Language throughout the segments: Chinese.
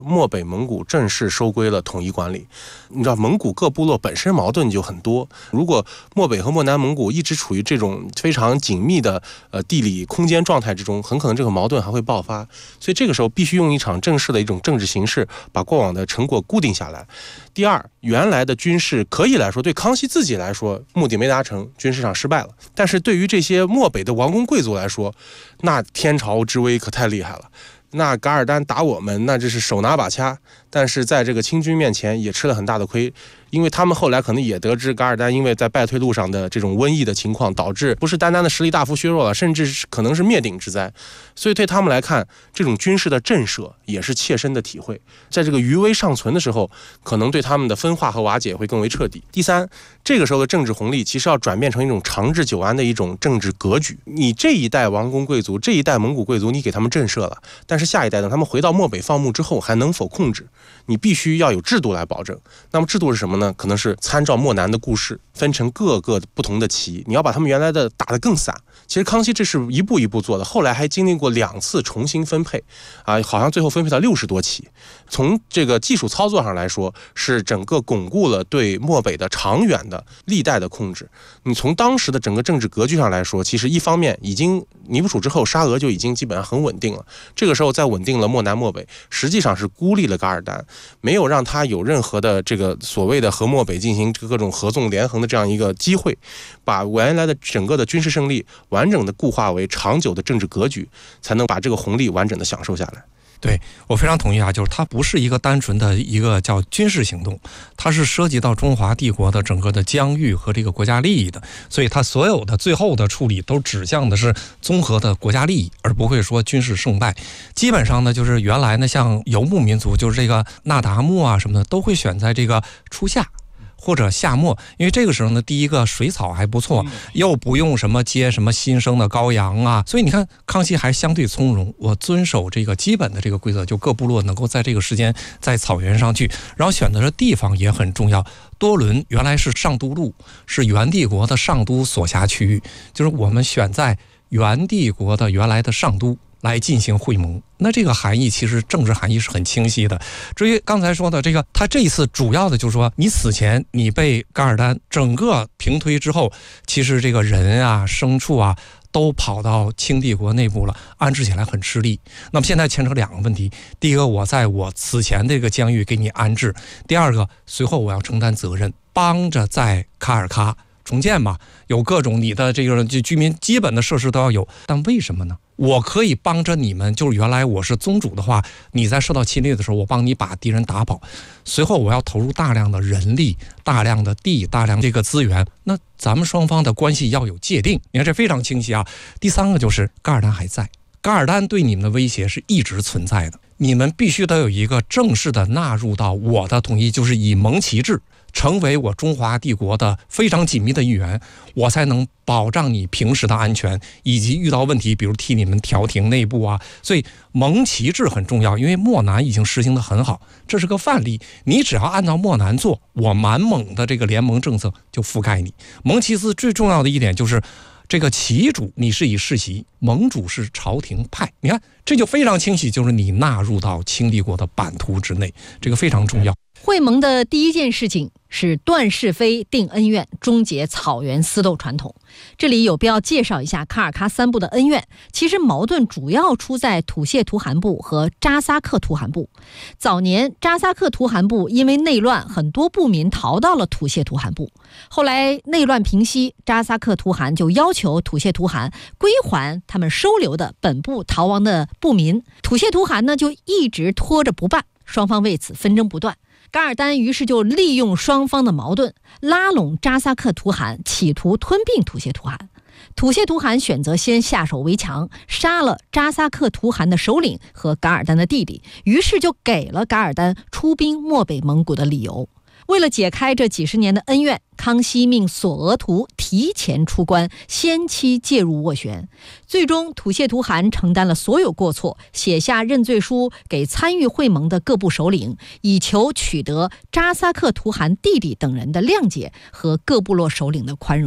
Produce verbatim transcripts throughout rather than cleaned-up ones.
漠北蒙古正式收归了统一管理。你知道蒙古各部落本身矛盾就很多，如果漠北和漠南蒙古一直处于这种非常紧密的呃地理空间状态之中，很可能这个矛盾还会爆发。所以这个时候必须用一场正式的一种政治形式把过往的成果固定下来。第二，原来的军事可以来说对康熙自己来说目的没达成，军事上失败了，但是对于这些漠北的王公贵族来说，那天朝之威可太厉害了。那噶尔丹打我们，那这是手拿把掐，但是在这个清军面前也吃了很大的亏，因为他们后来可能也得知噶尔丹因为在败退路上的这种瘟疫的情况，导致不是单单的实力大幅削弱了，甚至是可能是灭顶之灾。所以对他们来看，这种军事的震慑也是切身的体会，在这个余威尚存的时候，可能对他们的分化和瓦解会更为彻底。第三，这个时候的政治红利其实要转变成一种长治久安的一种政治格局。你这一代王公贵族，这一代蒙古贵族，你给他们震慑了，但是下一代等他们回到漠北放牧之后还能否控制，你必须要有制度来保证。那么制度是什么呢？可能是参照漠南的故事，分成各个不同的旗，你要把他们原来的打得更散。其实康熙这是一步一步做的，后来还经历过两次重新分配啊，好像最后分配到六十多旗。从这个技术操作上来说，是整个巩固了对漠北的长远的历代的控制。你从当时的整个政治格局上来说，其实一方面已经尼布楚之后沙俄就已经基本上很稳定了，这个时候再稳定了漠南漠北，实际上是孤立了噶尔丹，没有让他有任何的这个所谓的和漠北进行各种合纵连横的这样一个机会，把原来的整个的军事胜利完整的固化为长久的政治格局，才能把这个红利完整的享受下来。 对，我非常同意啊，就是它不是一个单纯的一个叫军事行动，它是涉及到中华帝国的整个的疆域和这个国家利益的，所以它所有的最后的处理都指向的是综合的国家利益，而不会说军事胜败。基本上呢，就是原来呢，像游牧民族，就是这个那达慕啊什么的，都会选在这个初夏或者夏末，因为这个时候呢，第一个水草还不错，又不用什么接什么新生的羔羊啊，所以你看康熙还相对从容，我遵守这个基本的这个规则，就各部落能够在这个时间在草原上去，然后选择的地方也很重要。多伦原来是上都路，是元帝国的上都所辖区域，就是我们选在元帝国的原来的上都来进行会盟，那这个含义其实政治含义是很清晰的。至于刚才说的这个，他这一次主要的就是说，你此前你被噶尔丹整个平推之后，其实这个人啊、牲畜啊都跑到清帝国内部了，安置起来很吃力。那么现在牵扯两个问题：第一个，我在我此前这个疆域给你安置；第二个，随后我要承担责任，帮着在卡尔喀重建嘛，有各种你的这个居民基本的设施都要有。但为什么呢？我可以帮着你们，就是原来我是宗主的话，你在受到侵略的时候，我帮你把敌人打跑。随后我要投入大量的人力、大量的地、大量这个资源，那咱们双方的关系要有界定。你看这非常清晰啊。第三个就是噶尔丹还在，噶尔丹对你们的威胁是一直存在的，你们必须得有一个正式的纳入到我的统一，就是以蒙旗制成为我中华帝国的非常紧密的一员，我才能保障你平时的安全，以及遇到问题比如替你们调停内部啊。所以蒙旗制很重要，因为漠南已经实行得很好，这是个范例，你只要按照漠南做，我满蒙的这个联盟政策就覆盖你。蒙旗制最重要的一点就是这个旗主你是以世袭，盟主是朝廷派，你看这就非常清晰，就是你纳入到清帝国的版图之内，这个非常重要。 会盟的第一件事情是断是非、定恩怨，终结草原私斗传统。这里有必要介绍一下卡尔喀三部的恩怨。其实矛盾主要出在土谢图汗部和扎萨克图汗部。早年扎萨克图汗部因为内乱，很多部民逃到了土谢图汗部。后来内乱平息，扎萨克图汗就要求土谢图汗归还他们收留的本部逃亡的部民。土谢图汗呢就一直拖着不办，双方为此纷争不断。噶尔丹于是就利用双方的矛盾，拉拢扎萨克图汗，企图吞并土谢图汗。土谢图汗选择先下手为强，杀了扎萨克图汗的首领和噶尔丹的弟弟，于是就给了噶尔丹出兵漠北蒙古的理由。为了解开这几十年的恩怨，康熙命索额图提前出关，先期介入斡旋。最终土谢图汗承担了所有过错，写下认罪书给参与会盟的各部首领，以求取得扎萨克图汗弟弟等人的谅解和各部落首领的宽容。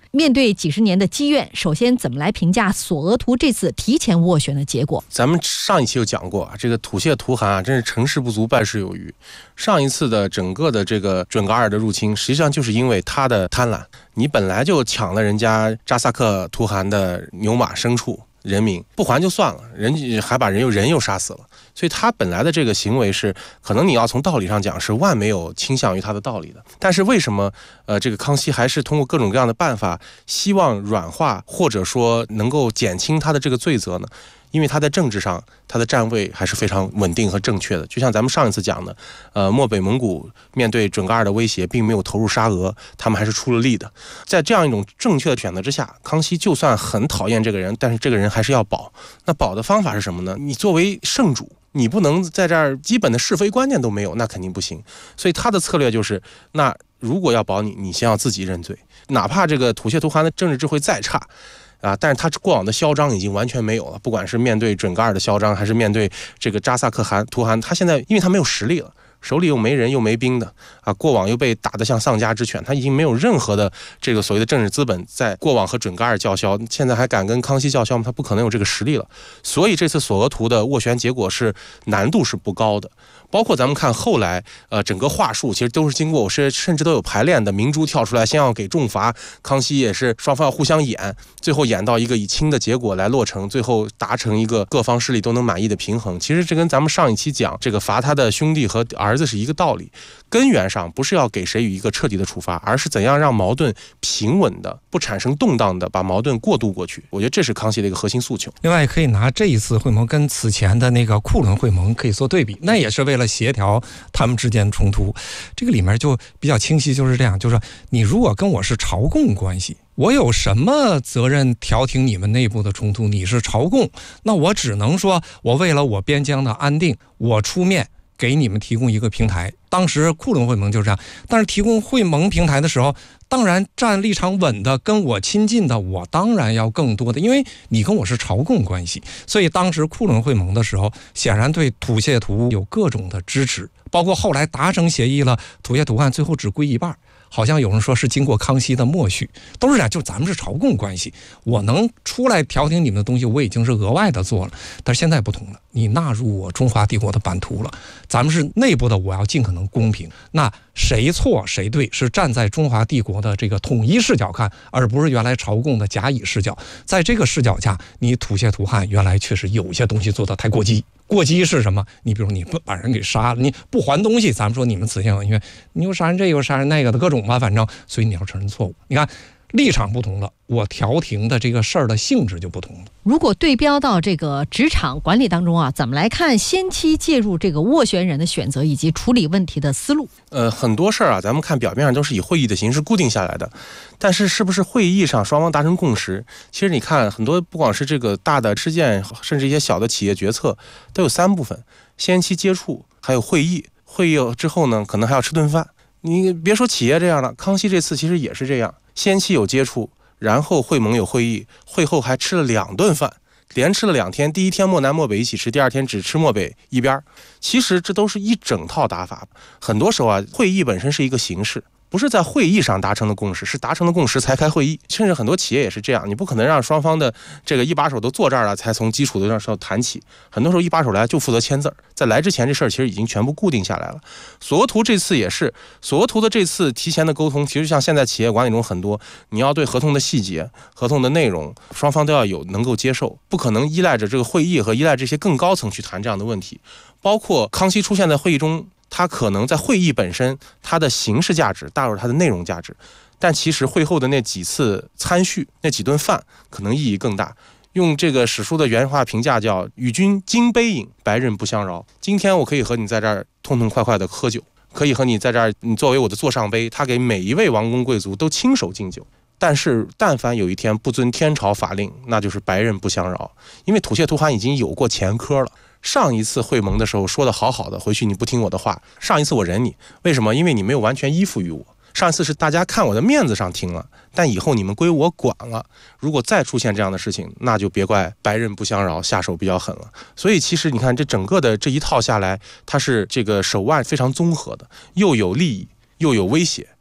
面对几十年的积怨，首先怎么来评价索额图这次提前斡旋的结果？ 咱们上一期有讲过啊，这个吐谢图汗啊，真是成事不足败事有余。上一次的整个的这个准噶尔的入侵，实际上就是因为他的贪婪，你本来就抢了人家扎萨克图汗的牛马牲畜人民，不还就算了，人还把人又人又杀死了，所以他本来的这个行为是，可能你要从道理上讲是万没有倾向于他的道理的。但是为什么呃这个康熙还是通过各种各样的办法，希望软化或者说能够减轻他的这个罪责呢？因为他在政治上，他的站位还是非常稳定和正确的。就像咱们上一次讲的，呃，漠北蒙古面对准噶尔的威胁，并没有投入沙俄，他们还是出了力的。在这样一种正确的选择之下，康熙就算很讨厌这个人，但是这个人还是要保。那保的方法是什么呢？你作为圣主，你不能在这儿基本的是非观念都没有，那肯定不行。所以他的策略就是，那如果要保你，你先要自己认罪，哪怕这个吐谢图汗的政治智慧再差。啊！但是他过往的嚣张已经完全没有了，不管是面对准噶尔的嚣张，还是面对这个扎萨克汗图汗，他现在因为他没有实力了，手里又没人又没兵的啊，过往又被打得像丧家之犬，他已经没有任何的这个所谓的政治资本，在过往和准噶尔叫嚣，现在还敢跟康熙叫嚣吗？他不可能有这个实力了。所以这次索额图的斡旋结果是难度是不高的。包括咱们看后来，呃，整个话术其实都是经过，我是甚至都有排练的。明珠跳出来，先要给重罚，康熙也是双方要互相演，最后演到一个以轻的结果来落成，最后达成一个各方势力都能满意的平衡。其实这跟咱们上一期讲这个罚他的兄弟和儿子是一个道理，根源上不是要给谁予一个彻底的处罚，而是怎样让矛盾平稳的、不产生动荡的把矛盾过渡过去。我觉得这是康熙的一个核心诉求。 另外，可以拿这一次会盟跟此前的那个库伦会盟可以做对比，那也是为了协调他们之间冲突。这个里面就比较清晰，就是这样，就是说你如果跟我是朝贡关系，我有什么责任调停你们内部的冲突？你是朝贡，那我只能说我为了我边疆的安定，我出面给你们提供一个平台。当时库伦会盟就是这样，但是提供会盟平台的时候，当然站立场稳的跟我亲近的，我当然要更多的，因为你跟我是朝贡关系。所以当时库伦会盟的时候，显然对吐谢图有各种的支持，包括后来达成协议了，吐谢图汗最后只归一半，好像有人说是经过康熙的默许，都是这样，就咱们是朝贡关系，我能出来调停你们的东西，我已经是额外的做了。但是现在不同了，你纳入我中华帝国的版图了，咱们是内部的，我要尽可能公平。那谁错谁对，是站在中华帝国的这个统一视角看，而不是原来朝贡的甲乙视角。在这个视角下，你吐谢图汗原来确实有些东西做得太过激。过激是什么？你比如你不把人给杀了，你不还东西，咱们说你们此行因为你又杀人这又杀人那个的各种吧，反正所以你要承认错误。你看立场不同了，我调停的这个事儿的性质就不同了。 如果对标到这个职场管理当中啊，怎么来看先期介入这个斡旋人的选择以及处理问题的思路？ 呃，很多事儿啊，咱们看表面上都是以会议的形式固定下来的，但是是不是会议上双方达成共识？其实你看很多，不光是这个大的事件，甚至一些小的企业决策，都有三部分：先期接触，还有会议。会议之后呢，可能还要吃顿饭。你别说企业这样了，康熙这次其实也是这样，先期有接触，然后会盟有会议，会后还吃了两顿饭，连吃了两天，第一天漠南漠北一起吃，第二天只吃漠北一边。其实这都是一整套打法。很多时候啊，会议本身是一个形式，不是在会议上达成的共识，是达成了共识才开会议。甚至很多企业也是这样，你不可能让双方的这个一把手都坐这儿了才从基础的时候谈起。很多时候一把手来就负责签字，在来之前这事儿其实已经全部固定下来了。索额图这次也是，索额图的这次提前的沟通，其实像现在企业管理中很多，你要对合同的细节、合同的内容，双方都要有能够接受，不可能依赖着这个会议和依赖这些更高层去谈这样的问题。包括康熙出现在会议中，它可能在会议本身，它的形式价值大于它的内容价值，但其实会后的那几次参叙、那几顿饭，可能意义更大。用这个史书的原话评价叫“与君金杯饮，白刃不相饶”。今天我可以和你在这儿痛痛快快的喝酒，可以和你在这儿，你作为我的座上杯，他给每一位王公贵族都亲手敬酒。但是但凡有一天不遵天朝法令，那就是白刃不相饶。因为吐谢图汗已经有过前科了。上一次会盟的时候说的好好的，回去你不听我的话，上一次我忍你，为什么？因为你没有完全依附于我。上一次是大家看我的面子上听了，但以后你们归我管了。如果再出现这样的事情，那就别怪白刃不相饶，下手比较狠了。所以其实你看这整个的这一套下来，它是这个手腕非常综合的，又有利益，又有威胁，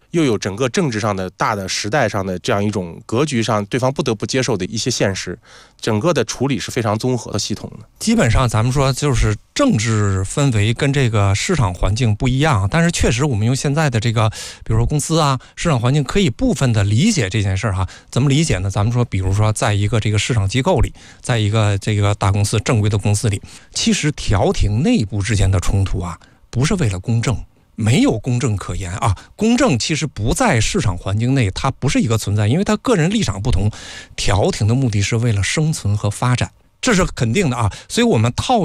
又有整个政治上的大的时代上的这样一种格局上，对方不得不接受的一些现实，整个的处理是非常综合和系统的。 基本上咱们说就是政治氛围跟这个市场环境不一样，但是确实我们用现在的这个，比如说公司啊，市场环境可以部分的理解这件事儿哈。怎么理解呢？咱们说，比如说在一个这个市场机构里，在一个这个大公司正规的公司里，其实调停内部之间的冲突啊，不是为了公正。没有公正可言啊！公正其实不在市场环境内，它不是一个存在，因为它个人立场不同。调停的目的是为了生存和发展，这是肯定的啊。所以我们套